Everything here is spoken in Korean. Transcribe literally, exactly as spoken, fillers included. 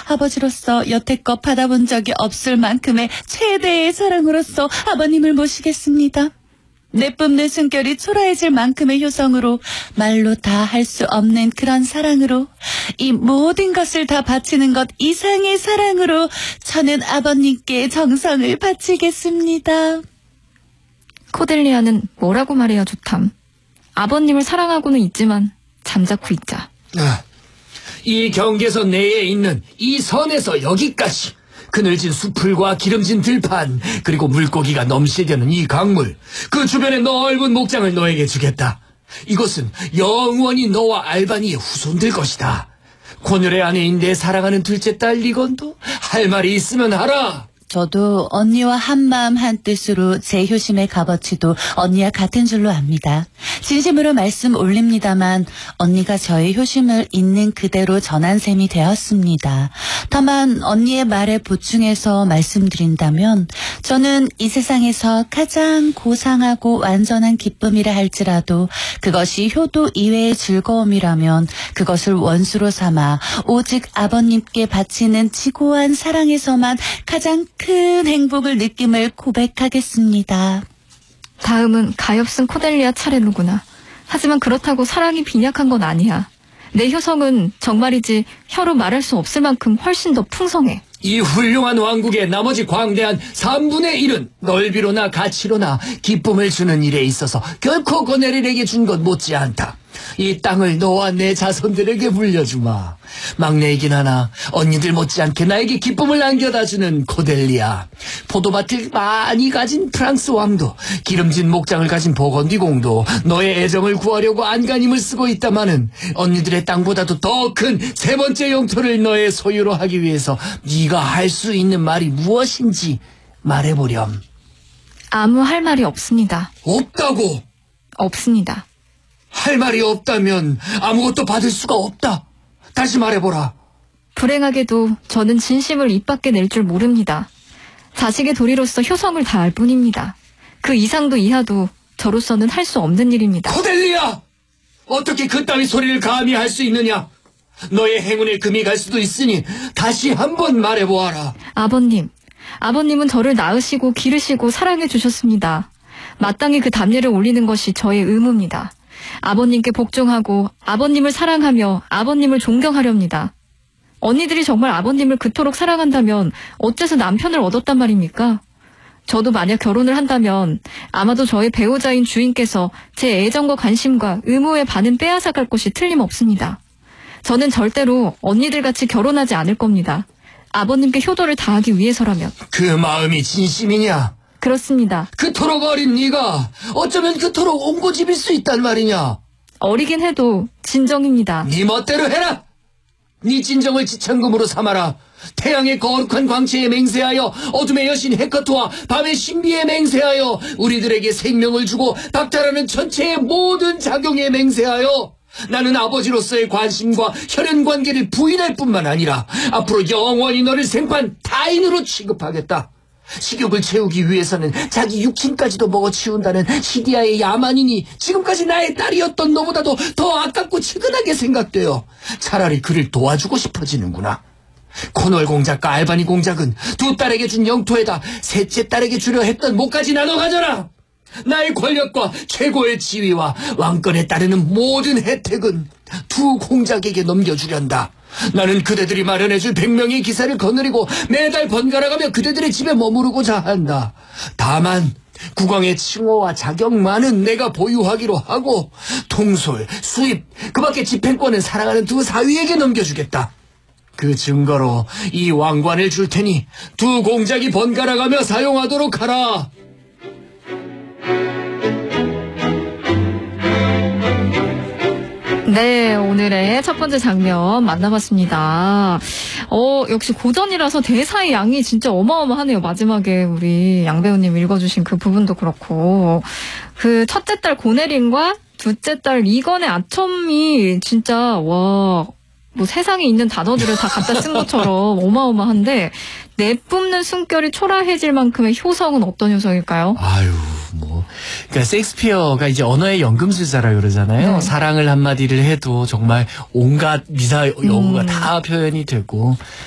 아버지로서 여태껏 받아본 적이 없을 만큼의 최대의 사랑으로서 아버님을 모시겠습니다. 내뿜는 숨결이 초라해질 만큼의 효성으로 말로 다 할 수 없는 그런 사랑으로 이 모든 것을 다 바치는 것 이상의 사랑으로 저는 아버님께 정성을 바치겠습니다. 코델리아는 뭐라고 말해야 좋담. 아버님을 사랑하고는 있지만 잠자코 있자. 아, 이 경계선 내에 있는 이 선에서 여기까지 그늘진 수풀과 기름진 들판 그리고 물고기가 넘실대는 이 강물 그 주변의 넓은 목장을 너에게 주겠다. 이것은 영원히 너와 알바니의 후손들 것이다. 곤열의 아내인 내 사랑하는 둘째 딸 리건도 할 말이 있으면 하라. 저도 언니와 한마음 한뜻으로 제 효심의 값어치도 언니와 같은 줄로 압니다. 진심으로 말씀 올립니다만 언니가 저의 효심을 있는 그대로 전한 셈이 되었습니다. 다만 언니의 말에 보충해서 말씀드린다면 저는 이 세상에서 가장 고상하고 완전한 기쁨이라 할지라도 그것이 효도 이외의 즐거움이라면 그것을 원수로 삼아 오직 아버님께 바치는 지고한 사랑에서만 가장 큰 행복을 느낌을 고백하겠습니다. 다음은 가엾은 코델리아 차례로구나. 하지만 그렇다고 사랑이 빈약한 건 아니야. 내 효성은 정말이지 혀로 말할 수 없을 만큼 훨씬 더 풍성해. 이 훌륭한 왕국의 나머지 광대한 삼분의 일은 넓이로나 가치로나 기쁨을 주는 일에 있어서 결코 고넬에게 준 것 못지않다. 이 땅을 너와 내 자손들에게 물려주마. 막내이긴 하나 언니들 못지않게 나에게 기쁨을 안겨다주는 코델리아. 포도밭을 많이 가진 프랑스 왕도 기름진 목장을 가진 버건디 공도 너의 애정을 구하려고 안간힘을 쓰고 있다마는 언니들의 땅보다도 더 큰 세 번째 영토를 너의 소유로 하기 위해서 네가 할 수 있는 말이 무엇인지 말해보렴. 아무 할 말이 없습니다. 없다고? 없습니다. 할 말이 없다면 아무것도 받을 수가 없다. 다시 말해보라. 불행하게도 저는 진심을 입 밖에 낼 줄 모릅니다. 자식의 도리로서 효성을 다할 뿐입니다. 그 이상도 이하도 저로서는 할 수 없는 일입니다. 코델리아! 어떻게 그따위 소리를 감히 할 수 있느냐? 너의 행운에 금이 갈 수도 있으니 다시 한번 말해보아라. 아버님, 아버님은 저를 낳으시고 기르시고 사랑해 주셨습니다. 마땅히 그 답례를 올리는 것이 저의 의무입니다. 아버님께 복종하고 아버님을 사랑하며 아버님을 존경하렵니다. 언니들이 정말 아버님을 그토록 사랑한다면 어째서 남편을 얻었단 말입니까? 저도 만약 결혼을 한다면 아마도 저의 배우자인 주인께서 제 애정과 관심과 의무의 반은 빼앗아갈 것이 틀림없습니다. 저는 절대로 언니들같이 결혼하지 않을 겁니다. 아버님께 효도를 다하기 위해서라면. 그 마음이 진심이냐? 그렇습니다. 그토록 어린 네가 어쩌면 그토록 옹고집일 수 있단 말이냐? 어리긴 해도 진정입니다. 네 멋대로 해라. 네 진정을 지천금으로 삼아라. 태양의 거룩한 광채에 맹세하여 어둠의 여신 헤카토와 밤의 신비에 맹세하여 우리들에게 생명을 주고 박탈하는 전체의 모든 작용에 맹세하여 나는 아버지로서의 관심과 혈연관계를 부인할 뿐만 아니라 앞으로 영원히 너를 생판 타인으로 취급하겠다. 식욕을 채우기 위해서는 자기 육친까지도 먹어치운다는 시디아의 야만인이 지금까지 나의 딸이었던 너보다도 더 아깝고 측은하게 생각되어 차라리 그를 도와주고 싶어지는구나. 코널 공작과 알바니 공작은 두 딸에게 준 영토에다 셋째 딸에게 주려 했던 몫까지 나눠 가져라. 나의 권력과 최고의 지위와 왕권에 따르는 모든 혜택은 두 공작에게 넘겨주련다. 나는 그대들이 마련해줄 백명의 기사를 거느리고 매달 번갈아가며 그대들의 집에 머무르고자 한다. 다만 국왕의 칭호와 자격만은 내가 보유하기로 하고 통솔, 수입, 그 밖에 집행권은 사랑하는 두 사위에게 넘겨주겠다. 그 증거로 이 왕관을 줄 테니 두 공작이 번갈아가며 사용하도록 하라. 네, 오늘의 첫 번째 장면 만나봤습니다. 어, 역시 고전이라서 대사의 양이 진짜 어마어마하네요. 마지막에 우리 양 배우님 읽어주신 그 부분도 그렇고. 그 첫째 딸 고네린과 둘째 딸 리건의 아첨이 진짜, 와, 뭐 세상에 있는 단어들을 다 갖다 쓴 것처럼 어마어마한데, 내뿜는 숨결이 초라해질 만큼의 효성은 어떤 효성일까요? 아유, 뭐. 그러니까 셰익스피어가 이제 언어의 연금술사라 그러잖아요. 네. 사랑을 한마디를 해도 정말 온갖 미사 여구가 음. 다 표현이 되고